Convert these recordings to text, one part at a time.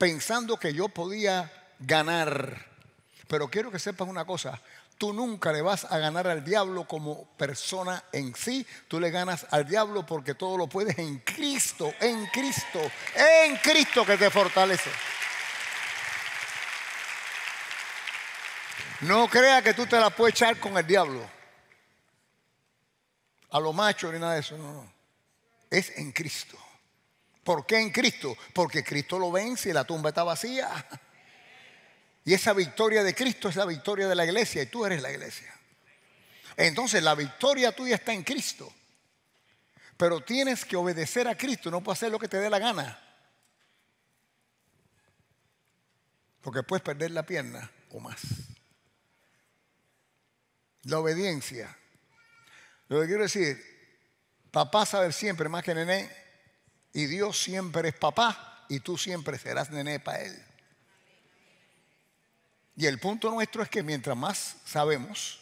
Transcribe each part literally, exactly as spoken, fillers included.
pensando que yo podía ganar. Pero quiero que sepas una cosa. Tú nunca le vas a ganar al diablo como persona en sí. Tú le ganas al diablo porque todo lo puedes en Cristo, en Cristo, en Cristo que te fortalece. No crea que tú te la puedes echar con el diablo. A lo macho ni nada de eso, no, no. Es en Cristo. ¿Por qué en Cristo? Porque Cristo lo vence y la tumba está vacía. Y esa victoria de Cristo es la victoria de la iglesia y tú eres la iglesia. Entonces la victoria tuya está en Cristo. Pero tienes que obedecer a Cristo, no puedes hacer lo que te dé la gana. Porque puedes perder la pierna o más. La obediencia. Lo que quiero decir, papá sabe siempre más que nené, y Dios siempre es papá y tú siempre serás nené para Él. Y el punto nuestro es que mientras más sabemos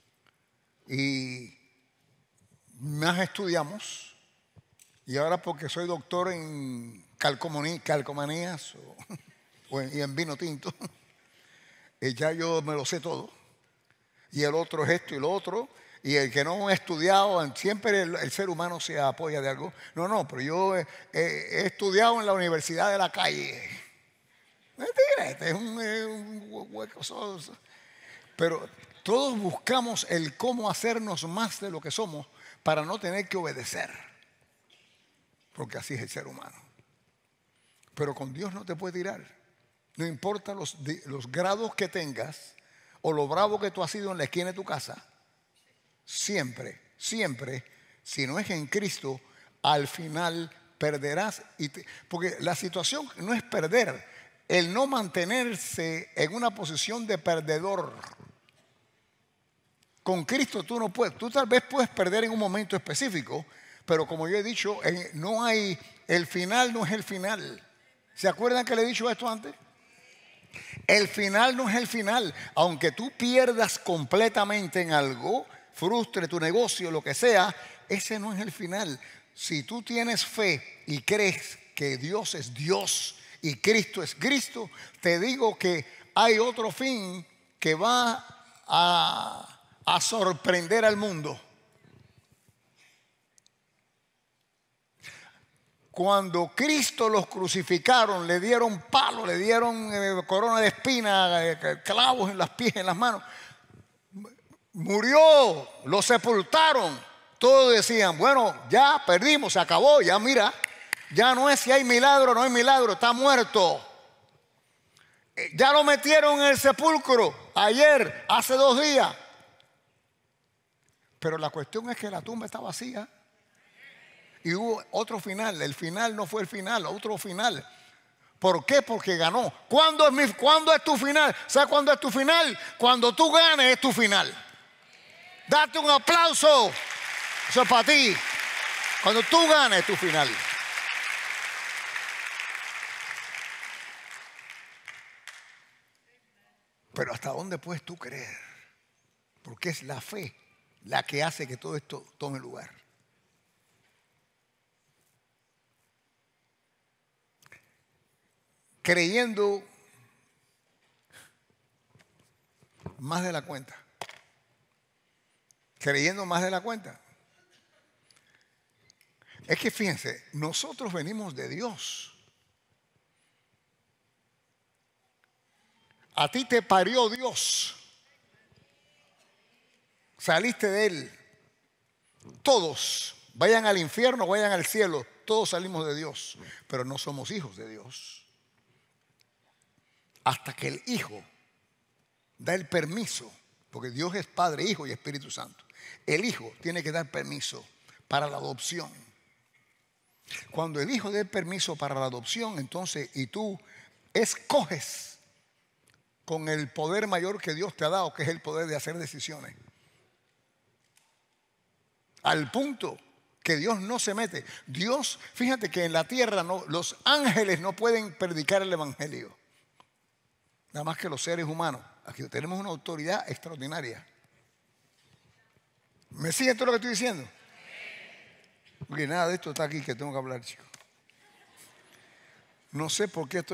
y más estudiamos, y ahora porque soy doctor en calcomanías o, o en, y en vino tinto, y ya yo me lo sé todo, y el otro es esto y lo otro, y el que no ha estudiado, siempre el, el ser humano se apoya de algo. No, no, pero yo he, he, he estudiado en la universidad de la calle. Mentira, este es un, un hueco. Pero todos buscamos el cómo hacernos más de lo que somos para no tener que obedecer. Porque así es el ser humano. Pero con Dios no te puede tirar. No importa los, los grados que tengas o lo bravo que tú has sido en la esquina de tu casa. Siempre, siempre, si no es en Cristo, al final perderás. Y te, porque la situación no es perder. El no mantenerse en una posición de perdedor. Con Cristo tú no puedes. Tú tal vez puedes perder en un momento específico, pero como yo he dicho, no hay, el final no es el final. ¿Se acuerdan que le he dicho esto antes? El final no es el final. Aunque tú pierdas completamente en algo, frustre tu negocio, lo que sea, ese no es el final. Si tú tienes fe y crees que Dios es Dios y Cristo es Cristo, te digo que hay otro fin que va a, a sorprender al mundo. Cuando Cristo los crucificaron, le dieron palo, le dieron eh, corona de espina, eh, clavos en las pies, en las manos, murió, lo sepultaron. Todos decían, bueno, ya perdimos, se acabó, ya mira. Ya no es si hay milagro o no hay milagro, está muerto. Ya lo metieron en el sepulcro ayer, hace dos días. Pero la cuestión es que la tumba está vacía. Y hubo otro final. El final no fue el final, otro final. ¿Por qué? Porque ganó. ¿Cuándo es, mi, ¿cuándo es tu final? ¿Sabes cuándo es tu final? Cuando tú ganes es tu final. Date un aplauso. Eso es para ti. Cuando tú ganes es tu final. Pero ¿hasta dónde puedes tú creer? Porque es la fe la que hace que todo esto tome lugar. Creyendo más de la cuenta. Creyendo más de la cuenta. Es que fíjense, nosotros venimos de Dios. A ti te parió Dios. Saliste de Él. Todos, vayan al infierno, vayan al cielo, todos salimos de Dios, pero no somos hijos de Dios. Hasta que el Hijo da el permiso, porque Dios es Padre, Hijo y Espíritu Santo. El Hijo tiene que dar permiso para la adopción. Cuando el Hijo dé permiso para la adopción, entonces, y tú escoges con el poder mayor que Dios te ha dado, que es el poder de hacer decisiones. Al punto que Dios no se mete. Dios, fíjate que en la tierra no, los ángeles no pueden predicar el evangelio. Nada más que los seres humanos. Aquí tenemos una autoridad extraordinaria. ¿Me siguen todo lo que estoy diciendo? Porque nada de esto está aquí que tengo que hablar, chicos. No sé por qué estoy